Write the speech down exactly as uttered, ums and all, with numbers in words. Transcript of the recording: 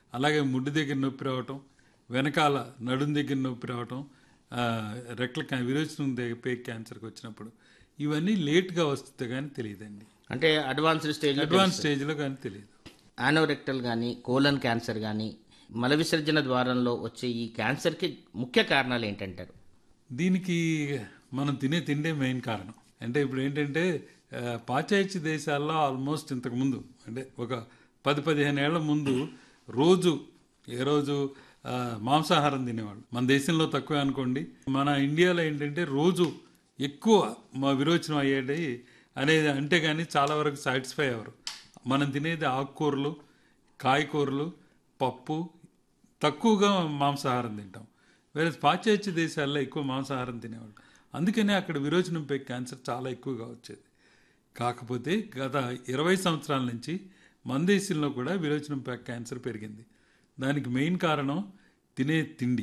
అలాగే ముడ్డు దగ్గర నొప్పి రావటం, వెనకాల నడుం దగ్గర నొప్పి రావటం, ఆ, రెక్కల క్యా విరోచనం దగ్గర పేక్ క్యాన్సర్కి వచ్చినప్పుడు ఇవన్నీ లేట్గా వస్తుంది కానీ తెలియదండి. అంటే అడ్వాన్స్డ్ స్టేజ్ అడ్వాన్స్ స్టేజ్లో కానీ తెలియదు. యానోరెక్టల్ కానీ కోలన్ క్యాన్సర్ కానీ మల విసర్జన ద్వారంలో వచ్చే ఈ క్యాన్సర్కి ముఖ్య కారణాలు ఏంటంటారు? దీనికి మనం తినే తిండే మెయిన్ కారణం. అంటే ఇప్పుడు ఏంటంటే ఆ, పాశ్చాత్య దేశాల్లో ఆల్మోస్ట్ ఇంతకుముందు అంటే ఒక పది పదిహేను ఏళ్ల ముందు రోజు ఏ రోజు ఆ, మాంసాహారం తినేవాళ్ళు. మన దేశంలో తక్కువే అనుకోండి. మన ఇండియాలో ఏంటంటే రోజు ఎక్కువ మా విరోచనం అయ్యేది అనేది అంటే కానీ చాలా వరకు సాటిస్ఫై అవ్వరు. మనం తినేది ఆకుకూరలు, కాయకూరలు, పప్పు, తక్కువగా మాంసాహారం తింటాం. వేరే పాశ్చాత్య దేశాల్లో ఎక్కువ మాంసాహారం తినేవాళ్ళు. అందుకనే అక్కడ విరోచనం పై క్యాన్సర్ చాలా ఎక్కువగా వచ్చేది. కాకపోతే గత ఇరవై సంవత్సరాల నుంచి మన దేశంలో కూడా విరోచనం పై క్యాన్సర్ పెరిగింది. దానికి మెయిన్ కారణం తినే తిండి.